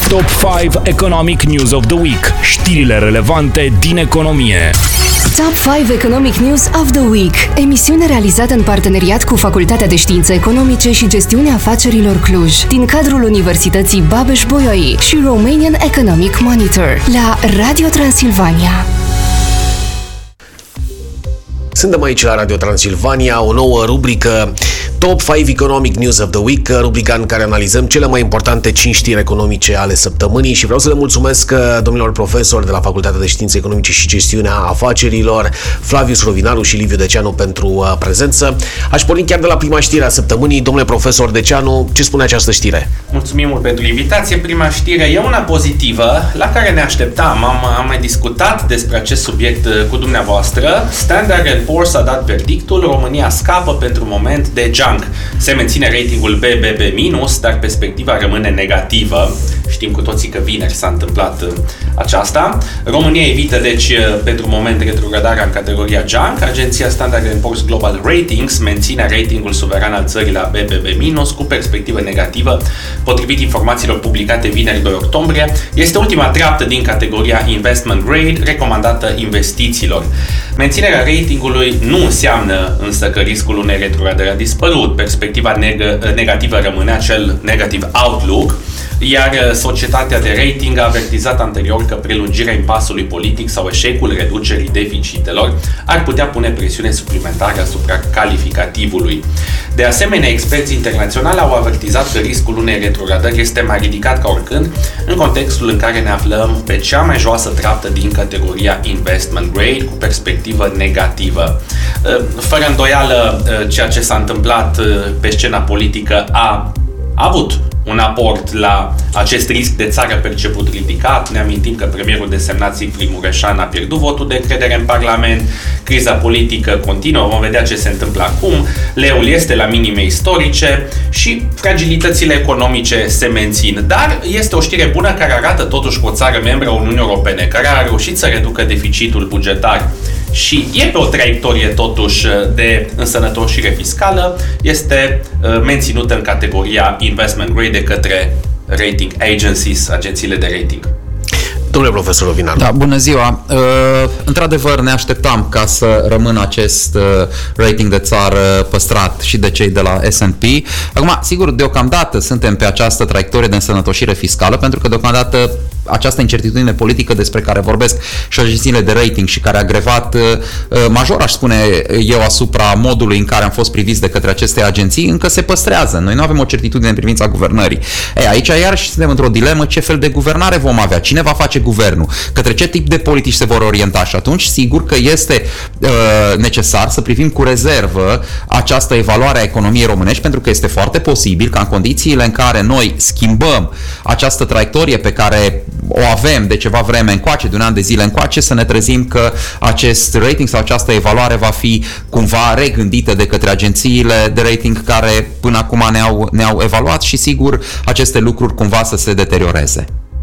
Top 5 Economic News of the Week. Știrile relevante din economie. Top 5 Economic News of the Week. Emisiune realizată în parteneriat cu Facultatea de Științe Economice și Gestiunea Afacerilor Cluj, din cadrul Universității Babeș-Bolyai și Romanian Economic Monitor, la Radio Transilvania. Suntem aici la Radio Transilvania, o nouă rubrică Top 5 Economic News of the Week, rubrica în care analizăm cele mai importante 5 știri economice ale săptămânii și vreau să le mulțumesc domnilor profesori de la Facultatea de Științe Economice și Gestiunea Afacerilor, Flavius Rovinaru și Liviu Deceanu, pentru prezență. Aș porni chiar de la prima știre a săptămânii. Domnule profesor Deceanu, ce spune această știre? Mulțumim mult pentru invitație. Prima știre e una pozitivă, la care ne așteptam. Am mai discutat despre acest subiect cu dumneavoastră. Standard & Poor's a dat verdictul, România scapă pentru moment de junk. Se menține ratingul BBB-, dar perspectiva rămâne negativă. Știm cu toții că vineri s-a întâmplat aceasta. România evită, deci, pentru moment retrogradarea în categoria junk. Agenția Standard & Poor's Global Ratings menține ratingul suveran al țării la BBB- cu perspectivă negativă, potrivit informațiilor publicate vineri 2 octombrie. Este ultima treaptă din categoria Investment Grade recomandată investițiilor. Menținerea ratingului nu înseamnă însă că riscul unei retrogradări a dispărut. Perspectiva negativă rămâne acel negative outlook, iar societatea de rating a avertizat anterior că prelungirea impasului politic sau eșecul reducerii deficitelor ar putea pune presiune suplimentară asupra calificativului. De asemenea, experții internaționali au avertizat că riscul unei retrogradări este mai ridicat ca oricând, în contextul în care ne aflăm pe cea mai joasă treaptă din categoria Investment Grade, cu perspectivă negativă. Fără îndoială, ceea ce s-a întâmplat pe scena politică a avut un aport la acest risc de țară perceput ridicat. Ne amintim că premierul desemnat Sigfrid Mureșan a pierdut votul de încredere în Parlament, criza politică continuă, vom vedea ce se întâmplă acum, leul este la minime istorice și fragilitățile economice se mențin. Dar este o știre bună care arată totuși că o țară membră a Uniunii Europene, care a reușit să reducă deficitul bugetar și e pe o traiectorie totuși de însănătoșire fiscală, este menținută în categoria Investment Grade de către rating agencies, agențiile de rating. Domnule profesor Rovinaru. Da, bună ziua. Într-adevăr, ne așteptam ca să rămână acest rating de țară păstrat și de cei de la S&P. Acum, sigur, deocamdată suntem pe această traiectorie de însănătoșire fiscală, pentru că deocamdată această incertitudine politică despre care vorbesc și agențiile de rating și care a grevat major, aș spune eu, asupra modului în care am fost priviți de către aceste agenții, încă se păstrează. Noi nu avem o certitudine în privința guvernării. Aici iarăși suntem într-o dilemă: ce fel de guvernare vom avea? Cine va face guvernul? Către ce tip de politici se vor orienta? Și atunci, sigur că este necesar să privim cu rezervă această evaluare a economiei românești, pentru că este foarte posibil ca în condițiile în care noi schimbăm această traiectorie pe care o avem de ceva vreme încoace, de un an de zile încoace, să ne trezim că acest rating sau această evaluare va fi cumva regândită de către agențiile de rating care până acum ne-au evaluat și sigur aceste lucruri cumva să se deterioreze.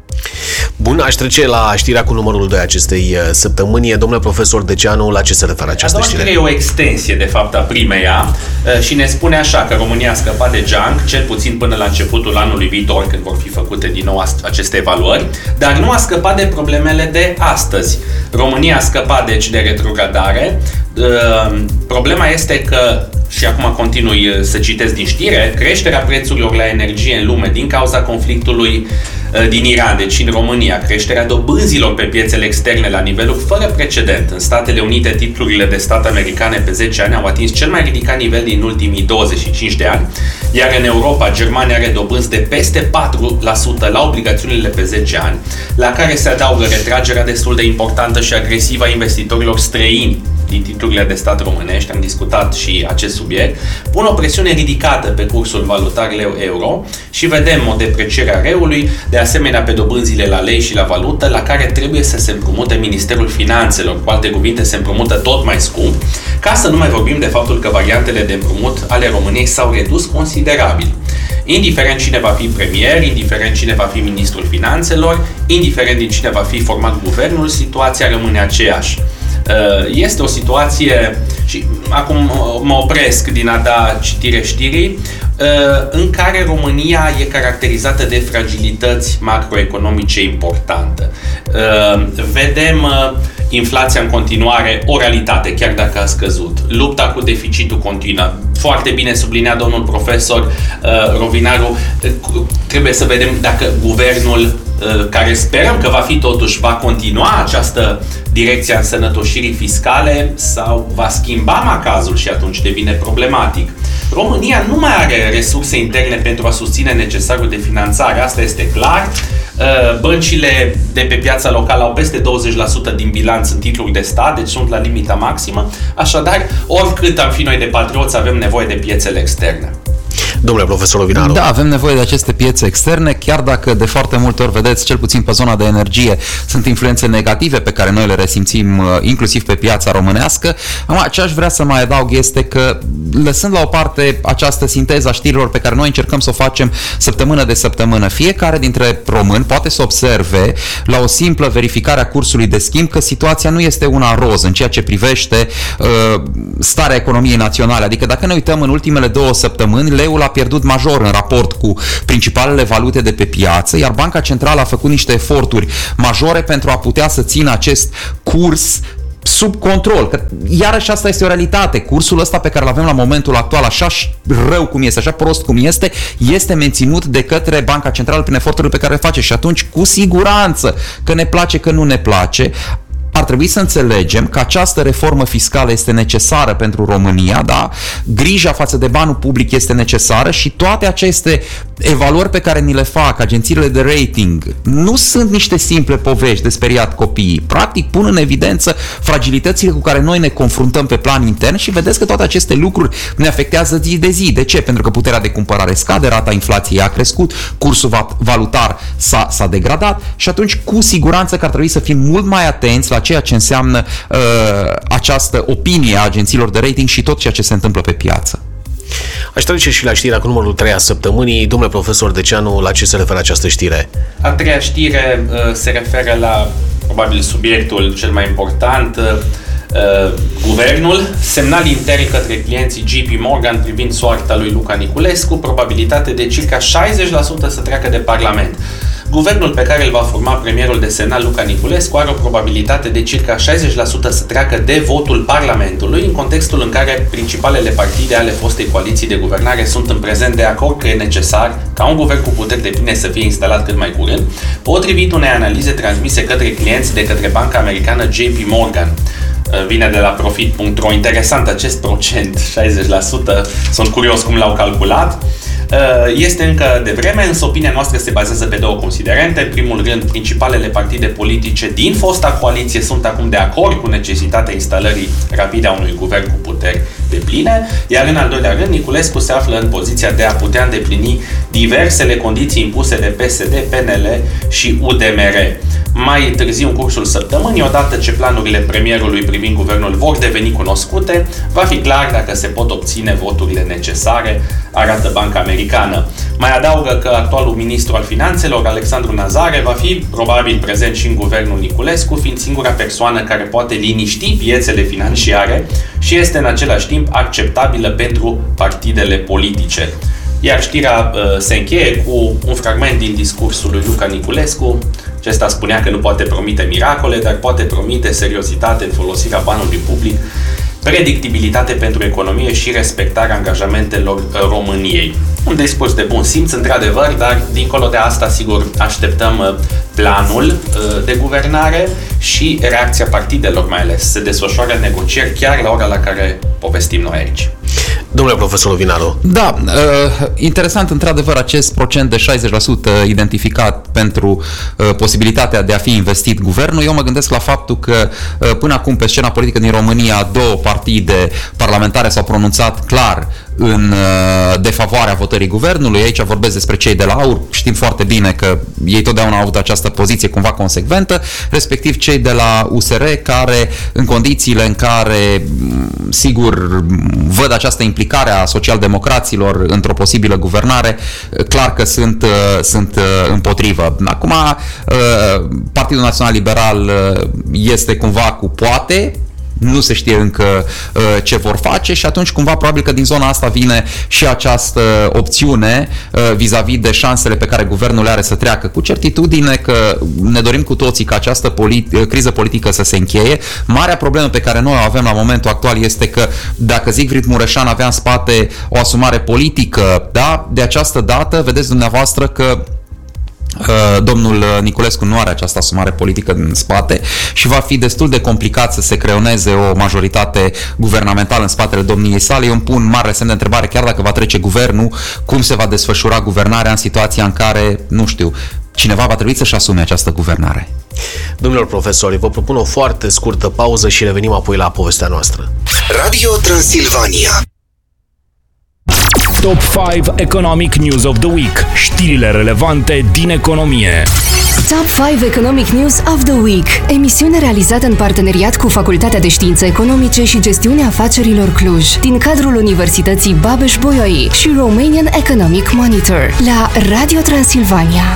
Bun, aș trece la știrea cu numărul 2 acestei săptămâni. Domnule profesor Deceanu, la ce se referă această știre? E o extensie, de fapt, a primeia și ne spune așa că România a scăpat de junk, cel puțin până la începutul anului viitor, când vor fi făcute din nou aceste evaluări, dar nu a scăpat de problemele de astăzi. România a scăpat, deci, de retrogradare. Problema este că, și acum continui să citesc din știre, creșterea prețurilor la energie în lume din cauza conflictului din Iran, deci în România, creșterea dobânzilor pe piețele externe la niveluri fără precedent. În Statele Unite, titlurile de stat americane pe 10 ani au atins cel mai ridicat nivel din ultimii 25 de ani, iar în Europa, Germania are dobânzi de peste 4% la obligațiunile pe 10 ani, la care se adaugă retragerea destul de importantă și agresivă a investitorilor străini din titlurile de stat românești, am discutat și acest subiect, pun o presiune ridicată pe cursul valutar leu-euro și vedem o depreciere a reului, de asemenea pe dobânzile la lei și la valută, la care trebuie să se împrumute Ministerul Finanțelor, cu alte cuvinte se împrumută tot mai scump, ca să nu mai vorbim de faptul că variantele de împrumut ale României s-au redus considerabil. Indiferent cine va fi premier, indiferent cine va fi ministrul finanțelor, indiferent din cine va fi format guvernul, situația rămâne aceeași. Este o situație, și acum mă opresc din a da citire știrii, în care România e caracterizată de fragilități macroeconomice importante. Vedem inflația în continuare, o realitate, chiar dacă a scăzut. Lupta cu deficitul continuă. Foarte bine subliniat domnul profesor Rovinaru, trebuie să vedem dacă guvernul, care sperăm că va fi totuși, va continua această direcție a însănătoșirii fiscale sau va schimba macazul și atunci devine problematic. România nu mai are resurse interne pentru a susține necesarul de finanțare, asta este clar. Băncile de pe piața locală au peste 20% din bilanț în titluri de stat, deci sunt la limita maximă. Așadar, oricât am fi noi de patrioți, avem nevoie de piețele externe. Domnule profesor Rovinaru. Da, avem nevoie de aceste piețe externe, chiar dacă de foarte multe ori, vedeți, cel puțin pe zona de energie, sunt influențe negative pe care noi le resimțim inclusiv pe piața românească. Acum, ce aș vrea să mai adaug este că, lăsând la o parte această sinteză a știrilor pe care noi încercăm să o facem săptămână de săptămână, fiecare dintre români poate să observe la o simplă verificare a cursului de schimb că situația nu este una roz în ceea ce privește starea economiei naționale. Adică dacă ne uităm în ultimele 2 săptămâni, leul a pierdut major în raport cu principalele valute de pe piață, iar Banca Centrală a făcut niște eforturi majore pentru a putea să țină acest curs sub control, că iarăși asta este o realitate. Cursul ăsta pe care îl avem la momentul actual, așa rău cum este, așa prost cum este menținut de către Banca Centrală prin eforturile pe care le face și atunci, cu siguranță, că ne place, că nu ne place, ar trebui să înțelegem că această reformă fiscală este necesară pentru România, da? Grija față de banul public este necesară și toate aceste evaluări pe care ni le fac agențiile de rating nu sunt niște simple povești de speriat copiii. Practic pun în evidență fragilitățile cu care noi ne confruntăm pe plan intern și vedeți că toate aceste lucruri ne afectează zi de zi. De ce? Pentru că puterea de cumpărare scade, rata inflației a crescut, cursul valutar s-a degradat și atunci cu siguranță că ar trebui să fim mult mai atenți la ceea ce înseamnă această opinie a agențiilor de rating și tot ceea ce se întâmplă pe piață. Aș trece și la știrea cu numărul 3 a săptămânii. Domnule profesor Deceanu, la ce se referă această știre? A treia știre se referă la, probabil, subiectul cel mai important, guvernul, semnal intern către clienții JP Morgan privind soarta lui Luca Niculescu, probabilitate de circa 60% să treacă de Parlament. Guvernul pe care îl va forma premierul desemnat Luca Niculescu are o probabilitate de circa 60% să treacă de votul Parlamentului, în contextul în care principalele partide ale fostei coaliții de guvernare sunt în prezent de acord că e necesar ca un guvern cu puteri depline să fie instalat cât mai curând, potrivit unei analize transmise către clienți de către banca americană JP Morgan. Vine de la profit.ro. Interesant acest procent, 60%. Sunt curios cum l-au calculat. Este încă de vreme, însă opinia noastră se bazează pe 2 considerente. În primul rând, principalele partide politice din fosta coaliție sunt acum de acord cu necesitatea instalării rapide a unui guvern cu puteri depline, iar în al doilea rând, Niculescu se află în poziția de a putea îndeplini diversele condiții impuse de PSD, PNL și UDMR. Mai târziu, în cursul săptămânii, odată ce planurile premierului privind guvernul vor deveni cunoscute, va fi clar dacă se pot obține voturile necesare, arată Banca Americană. Mai adaugă că actualul ministru al finanțelor, Alexandru Nazare, va fi probabil prezent și în guvernul Niculescu, fiind singura persoană care poate liniști piețele financiare și este în același timp acceptabilă pentru partidele politice. Iar știrea se încheie cu un fragment din discursul lui Luca Niculescu. Acesta spunea că nu poate promite miracole, dar poate promite seriozitate în folosirea banului public, predictibilitate pentru economie și respectarea angajamentelor României. Un discurs de bun simț, într-adevăr, dar dincolo de asta, sigur, așteptăm planul de guvernare și reacția partidelor, mai ales. Se desfășoară negocieri chiar la ora la care povestim noi aici. Domnule profesor Rovinaru. Da, interesant într-adevăr acest procent de 60% identificat pentru posibilitatea de a fi investit guvernul. Eu mă gândesc la faptul că până acum pe scena politică din România 2 partide parlamentare s-au pronunțat clar în defavoarea votării guvernului. Aici vorbesc despre cei de la AUR. Știm foarte bine că ei totdeauna au avut această poziție cumva consecventă, respectiv cei de la USR, care în condițiile în care sigur văd această implicare a socialdemocraților într-o posibilă guvernare, clar că sunt împotrivă. Acum, Partidul Național Liberal este cumva cu poate nu se știe încă ce vor face și atunci cumva probabil că din zona asta vine și această opțiune vis-a-vis de șansele pe care guvernul le are să treacă cu certitudine că ne dorim cu toții ca această criză politică să se încheie. Marea problemă pe care noi o avem la momentul actual este că dacă Siegfried Mureșan avea în spate o asumare politică, da, de această dată vedeți dumneavoastră că domnul Niculescu nu are această asumare politică în spate și va fi destul de complicat să se creioneze o majoritate guvernamentală în spatele domniei sale. Eu îmi pun mare semn de întrebare, chiar dacă va trece guvernul, cum se va desfășura guvernarea în situația în care, nu știu, cineva va trebui să-și asume această guvernare. Domnilor profesori, vă propun o foarte scurtă pauză și revenim apoi la povestea noastră. Radio Transilvania. Top 5 Economic News of the Week. Știrile relevante din economie. Top 5 Economic News of the Week. Emisiune realizată în parteneriat cu Facultatea de Științe Economice și Gestiunea Afacerilor Cluj, din cadrul Universității Babeș-Bolyai și Romanian Economic Monitor, la Radio Transilvania.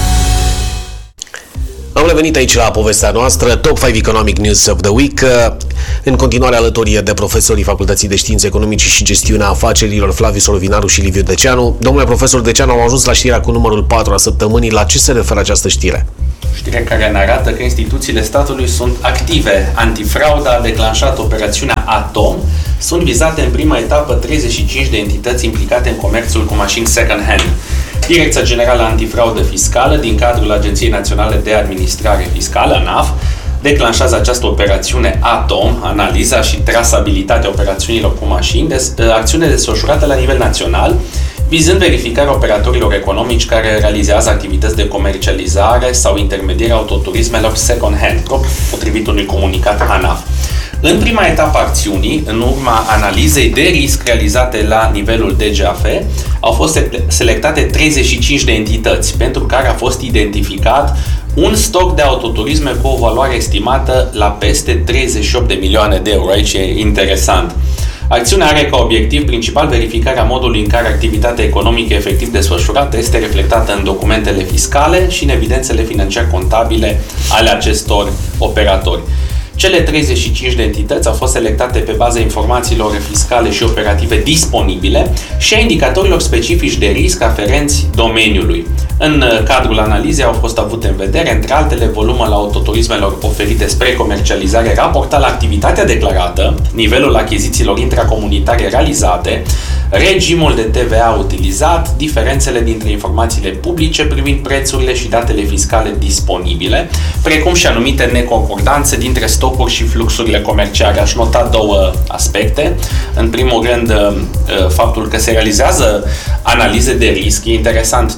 Am revenit aici la povestea noastră, Top 5 Economic News of the Week, în continuare alături de profesorii Facultății de Științe Economice și Gestiunea Afacerilor, Flaviu Solovinaru și Liviu Deceanu. Domnule profesor Deceanu, am ajuns la știrea cu numărul 4 a săptămânii. La ce se referă această știre? Știrea care ne arată că instituțiile statului sunt active. Antifrauda a declanșat operațiunea Atom. Sunt vizate în prima etapă 35 de entități implicate în comerțul cu mașini second-hand. Direcția Generală Antifraudă Fiscală, din cadrul Agenției Naționale de Administrare Fiscală, ANAF, declanșează această operațiune Atom, analiza și trasabilitatea operațiunilor cu mașini, acțiune desfășurată la nivel național, vizând verificarea operatorilor economici care realizează activități de comercializare sau intermediere autoturismelor second-hand, potrivit unui comunicat ANAF. În prima etapă a acțiunii, în urma analizei de risc realizate la nivelul DGAF, au fost selectate 35 de entități, pentru care a fost identificat un stoc de autoturisme cu o valoare estimată la peste 38 de milioane de euro. Aici e interesant. Acțiunea are ca obiectiv principal verificarea modului în care activitatea economică efectiv desfășurată este reflectată în documentele fiscale și în evidențele financiar-contabile ale acestor operatori. Cele 35 de entități au fost selectate pe baza informațiilor fiscale și operative disponibile și a indicatorilor specifici de risc aferenți domeniului. În cadrul analizei au fost avute în vedere, între altele, volumul autoturismelor oferite spre comercializare raportat la activitatea declarată, nivelul achizițiilor intracomunitare realizate, regimul de TVA utilizat, diferențele dintre informațiile publice privind prețurile și datele fiscale disponibile, precum și anumite neconcordanțe dintre stocuri și fluxurile comerciale. Aș nota două aspecte. În primul rând, faptul că se realizează analize de risc. E interesant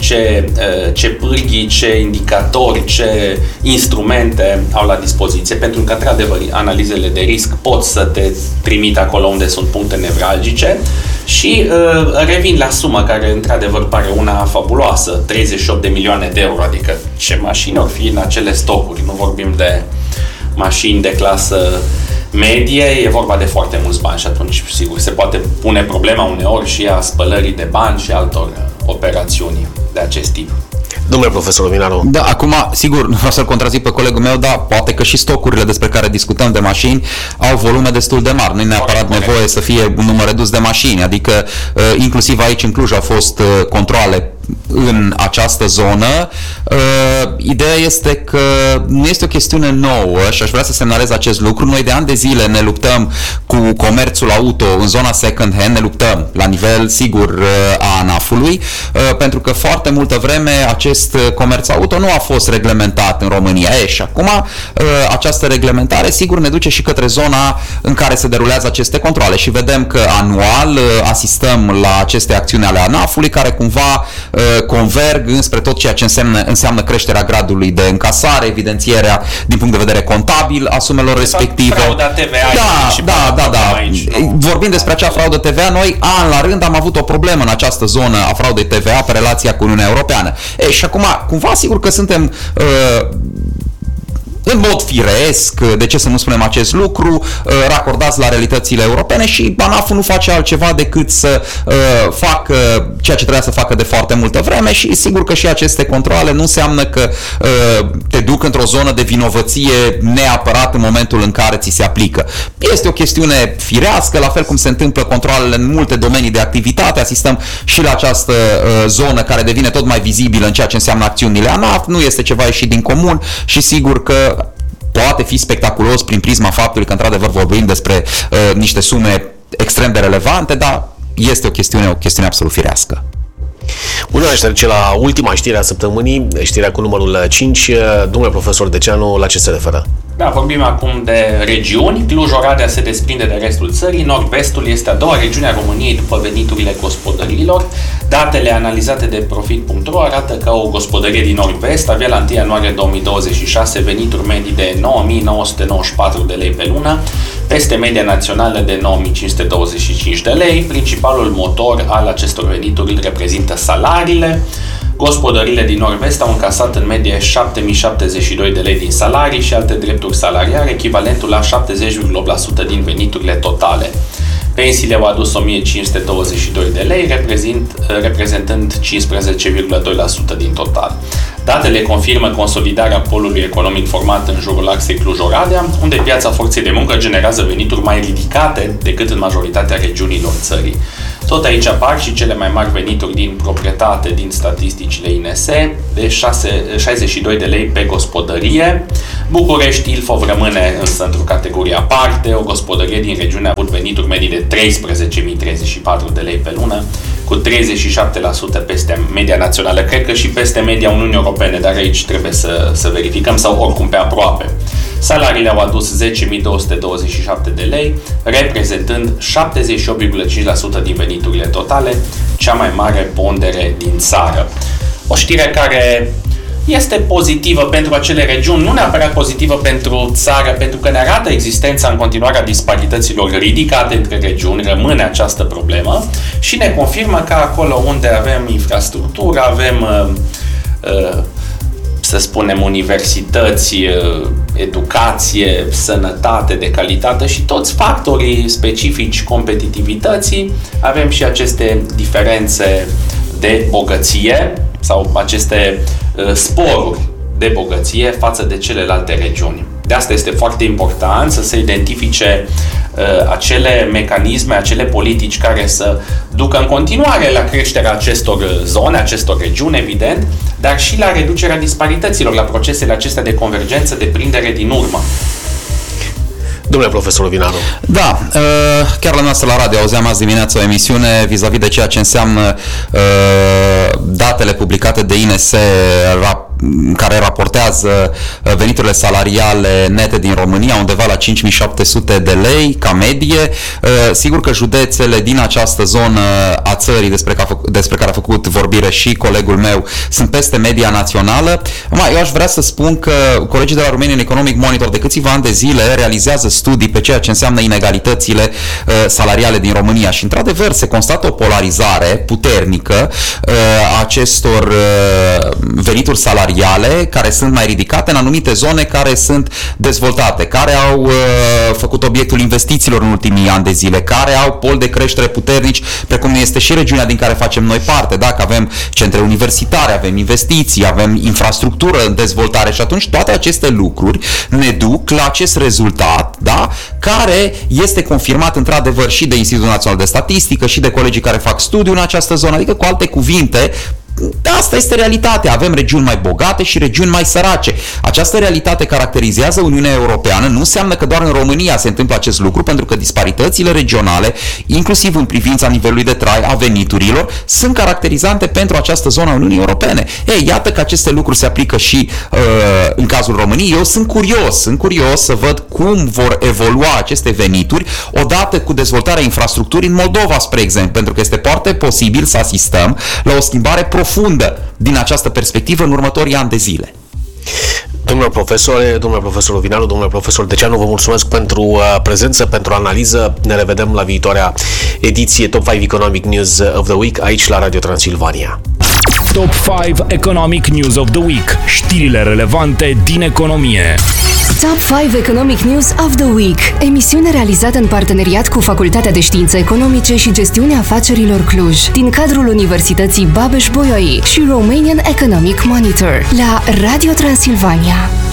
ce pârghii, ce indicatori, ce instrumente au la dispoziție, pentru că, într-adevăr, analizele de risc pot să te trimită acolo unde sunt puncte nevralgice. Și revin la sumă care, într-adevăr, pare una fabuloasă, 38 de milioane de euro, adică ce mașini or fi în acele stocuri. Nu vorbim de mașini de clasă medie, e vorba de foarte mulți bani și atunci, sigur, se poate pune problema uneori și a spălării de bani și altor operațiuni de acest tip. Domnule profesor Minaru. Da, acum, sigur, nu vreau să-l contrazic pe colegul meu, dar poate că și stocurile despre care discutăm de mașini au volume destul de mari. Nu e neapărat nevoie să fie un număr redus de mașini, adică inclusiv aici în Cluj au fost controale în această zonă. Ideea este că nu este o chestiune nouă și aș vrea să semnalez acest lucru. Noi de ani de zile ne luptăm cu comerțul auto în zona second hand, ne luptăm la nivel, sigur, a ANAF-ului, pentru că foarte multă vreme acest comerț auto nu a fost reglementat în România. Și acum această reglementare, sigur, ne duce și către zona în care se derulează aceste controle și vedem că anual asistăm la aceste acțiuni ale ANAF-ului care cumva converg înspre tot ceea ce înseamnă creșterea gradului de încasare, evidențierea din punct de vedere contabil a sumelor respective. Frauda TVA. Da. Vorbind despre acea fraudă TVA, noi an la rând am avut o problemă în această zonă a fraudei TVA pe relația cu Uniunea Europeană. Și acum, cumva, sigur că suntem în mod firesc, de ce să nu spunem acest lucru, racordați la realitățile europene și ANAF nu face altceva decât să facă ceea ce trebuia să facă de foarte multă vreme și sigur că și aceste controale nu înseamnă că te duc într-o zonă de vinovăție neapărat în momentul în care ți se aplică. Este o chestiune firească, la fel cum se întâmplă controalele în multe domenii de activitate, asistăm și la această zonă care devine tot mai vizibilă în ceea ce înseamnă acțiunile ANAF, nu este ceva ieșit din comun și sigur că poate fi spectaculos prin prisma faptului că într-adevăr vorbim despre niște sume extrem de relevante, dar este o chestiune absolut firească. Bun, aș trece la ultima știre a săptămânii, știrea cu numărul 5. Domnule profesor Deceanu, la ce se referă? Da, vorbim acum de regiuni. Cluj-Oradea se desprinde de restul țării. Nord-vestul este a doua regiune a României după veniturile gospodăriilor. Datele analizate de Profit.ro arată că o gospodărie din Nord-vest avea la 1 ianuarie 2026 venituri medii de 9.994 de lei pe lună, peste media națională de 9.525 de lei. Principalul motor al acestor venituri îl reprezintă salariile. Gospodăriile din Nord-Vest au încasat în medie 7.072 de lei din salarii și alte drepturi salariare, echivalentul la 70,8% din veniturile totale. Pensiile au adus 1.522 de lei, reprezentând 15,2% din total. Datele confirmă consolidarea polului economic format în jurul axei Cluj-Oradea, unde piața forței de muncă generează venituri mai ridicate decât în majoritatea regiunilor țării. Tot aici apar și cele mai mari venituri din proprietate din statisticile INS, de 62 de lei pe gospodărie. București, Ilfov rămâne însă într-o categorie aparte. O gospodărie din regiune a avut venituri medii de 13.034 de lei pe lună, cu 37% peste media națională. Cred că și peste media Uniunii Europene, dar aici trebuie să verificăm, sau oricum pe aproape. Salariile au adus 10.227 de lei, reprezentând 78,5% din veniturile totale, cea mai mare pondere din țară. O știre care este pozitivă pentru acele regiuni, nu neapărat pozitivă pentru țară, pentru că ne arată existența în continuare a disparităților ridicate între regiuni, rămâne această problemă și ne confirmă că acolo unde avem infrastructură, avem să spunem, universități, educație, sănătate de calitate și toți factorii specifici competitivității, avem și aceste diferențe de bogăție sau aceste sporuri de bogăție față de celelalte regiuni. De asta este foarte important să se identifice acele mecanisme, acele politici care să ducă în continuare la creșterea acestor zone, acestor regiuni, evident, dar și la reducerea disparităților, la procesele acestea de convergență, de prindere din urmă. Domnule profesor Vinaru. Da, chiar la noastră la radio auzeam azi dimineața o emisiune vis-a-vis de ceea ce înseamnă datele publicate de INS care raportează veniturile salariale nete din România, undeva la 5.700 de lei ca medie. Sigur că județele din această zonă a țării despre care a făcut vorbire și colegul meu sunt peste media națională. Eu aș vrea să spun că colegii de la Romanian Economic Monitor de câțiva ani de zile realizează studii pe ceea ce înseamnă inegalitățile salariale din România și într-adevăr se constată o polarizare puternică a acestor venituri salariale care sunt mai ridicate în anumite zone care sunt dezvoltate, care au făcut obiectul investițiilor în ultimii ani de zile, care au pol de creștere puternici, precum este și regiunea din care facem noi parte. Dacă avem centre universitare, avem investiții, avem infrastructură în dezvoltare și atunci toate aceste lucruri ne duc la acest rezultat, da? Care este confirmat într-adevăr și de Institutul Național de Statistică și de colegii care fac studiu în această zonă, adică cu alte cuvinte, asta este realitatea. Avem regiuni mai bogate și regiuni mai sărace. Această realitate caracterizează Uniunea Europeană. Nu înseamnă că doar în România se întâmplă acest lucru, pentru că disparitățile regionale, inclusiv în privința nivelului de trai a veniturilor, sunt caracterizante pentru această zonă a Uniunii Europene. Ei, iată că aceste lucruri se aplică și în cazul României. Eu sunt curios să văd cum vor evolua aceste venituri odată cu dezvoltarea infrastructurii în Moldova, spre exemplu, pentru că este foarte posibil să asistăm la o schimbare profundă din această perspectivă în următorii ani de zile. Domnule profesor Vinaru, domnule profesor Deceanu, vă mulțumesc pentru prezență, pentru analiză. Ne revedem la viitoarea ediție Top 5 Economic News of the Week aici la Radio Transilvania. Top 5 Economic News of the Week. Știrile relevante din economie. Top 5 Economic News of the Week, emisiune realizată în parteneriat cu Facultatea de Științe Economice și Gestiunea Afacerilor Cluj, din cadrul Universității Babeș-Bolyai și Romanian Economic Monitor, la Radio Transilvania.